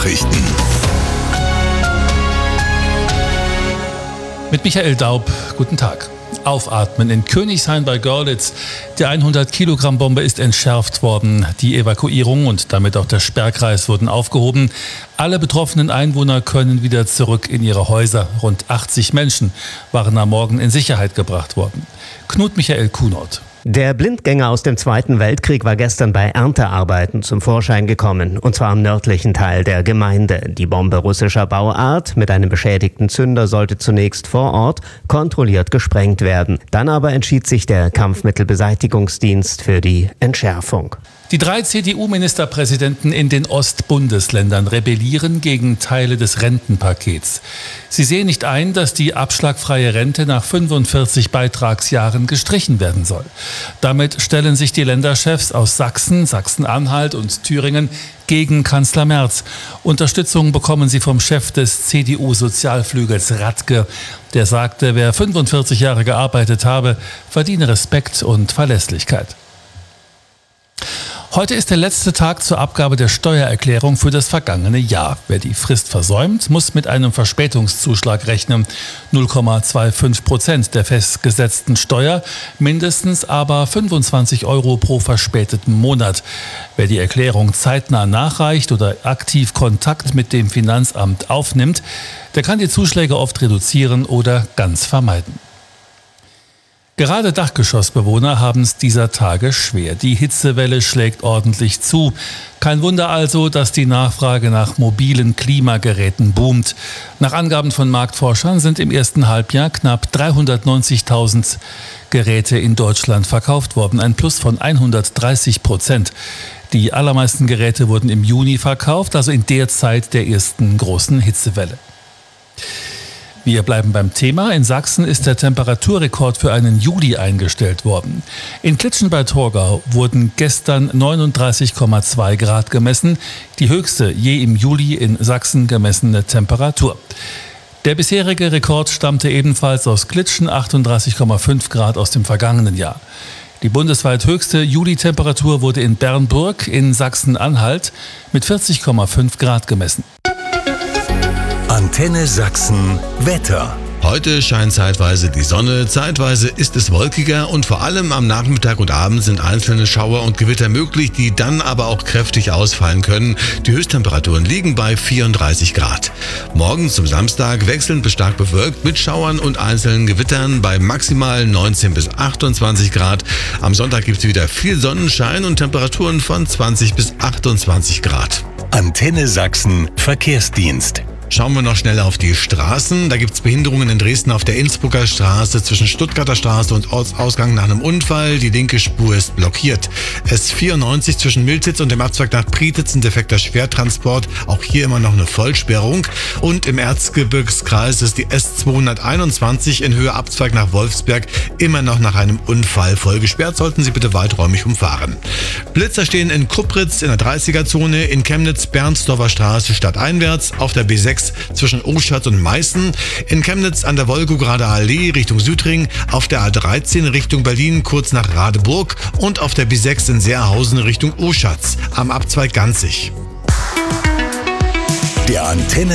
Nachrichten. Mit Michael Daub, guten Tag. Aufatmen in Königshain bei Görlitz. Die 100-Kilogramm-Bombe ist entschärft worden. Die Evakuierung und damit auch der Sperrkreis wurden aufgehoben. Alle betroffenen Einwohner können wieder zurück in ihre Häuser. Rund 80 Menschen waren am Morgen in Sicherheit gebracht worden. Knut Michael Kuhnert. Der Blindgänger aus dem Zweiten Weltkrieg war gestern bei Erntearbeiten zum Vorschein gekommen, und zwar am nördlichen Teil der Gemeinde. Die Bombe russischer Bauart mit einem beschädigten Zünder sollte zunächst vor Ort kontrolliert gesprengt werden. Dann aber entschied sich der Kampfmittelbeseitigungsdienst für die Entschärfung. Die 3 CDU-Ministerpräsidenten in den Ostbundesländern rebellieren gegen Teile des Rentenpakets. Sie sehen nicht ein, dass die abschlagfreie Rente nach 45 Beitragsjahren gestrichen werden soll. Damit stellen sich die Länderchefs aus Sachsen, Sachsen-Anhalt und Thüringen gegen Kanzler Merz. Unterstützung bekommen sie vom Chef des CDU-Sozialflügels Radke. Der sagte, wer 45 Jahre gearbeitet habe, verdiene Respekt und Verlässlichkeit. Heute ist der letzte Tag zur Abgabe der Steuererklärung für das vergangene Jahr. Wer die Frist versäumt, muss mit einem Verspätungszuschlag rechnen. 0,25% der festgesetzten Steuer, mindestens aber 25 € pro verspäteten Monat. Wer die Erklärung zeitnah nachreicht oder aktiv Kontakt mit dem Finanzamt aufnimmt, der kann die Zuschläge oft reduzieren oder ganz vermeiden. Gerade Dachgeschossbewohner haben es dieser Tage schwer. Die Hitzewelle schlägt ordentlich zu. Kein Wunder also, dass die Nachfrage nach mobilen Klimageräten boomt. Nach Angaben von Marktforschern sind im ersten Halbjahr knapp 390.000 Geräte in Deutschland verkauft worden, ein Plus von 130%. Die allermeisten Geräte wurden im Juni verkauft, also in der Zeit der ersten großen Hitzewelle. Wir bleiben beim Thema. In Sachsen ist der Temperaturrekord für einen Juli eingestellt worden. In Klitschen bei Torgau wurden gestern 39,2 Grad gemessen, die höchste je im Juli in Sachsen gemessene Temperatur. Der bisherige Rekord stammte ebenfalls aus Klitschen, 38,5 Grad aus dem vergangenen Jahr. Die bundesweit höchste Juli-Temperatur wurde in Bernburg in Sachsen-Anhalt mit 40,5 Grad gemessen. Antenne Sachsen Wetter. Heute scheint zeitweise die Sonne, zeitweise ist es wolkiger und vor allem am Nachmittag und Abend sind einzelne Schauer und Gewitter möglich, die dann aber auch kräftig ausfallen können. Die Höchsttemperaturen liegen bei 34 Grad. Morgen zum Samstag wechselnd bis stark bewölkt mit Schauern und einzelnen Gewittern bei maximal 19 bis 28 Grad. Am Sonntag gibt es wieder viel Sonnenschein und Temperaturen von 20 bis 28 Grad. Antenne Sachsen Verkehrsdienst. Schauen wir noch schnell auf die Straßen. Da gibt es Behinderungen in Dresden auf der Innsbrucker Straße zwischen Stuttgarter Straße und Ortsausgang nach einem Unfall. Die linke Spur ist blockiert. S94 zwischen Miltitz und dem Abzweig nach Prietitz ein defekter Schwertransport. Auch hier immer noch eine Vollsperrung. Und im Erzgebirgskreis ist die S221 in Höhe Abzweig nach Wolfsberg immer noch nach einem Unfall voll gesperrt. Sollten Sie bitte weiträumig umfahren. Blitzer stehen in Kuppritz in der 30er-Zone, in Chemnitz Bernsdorfer Straße stadteinwärts, auf der B6 zwischen Oschatz und Meißen, in Chemnitz an der Wolgograder Allee Richtung Südring, auf der A13 Richtung Berlin kurz nach Radeburg und auf der B6 in Seerhausen Richtung Oschatz am Abzweig Ganzig. Der Antenne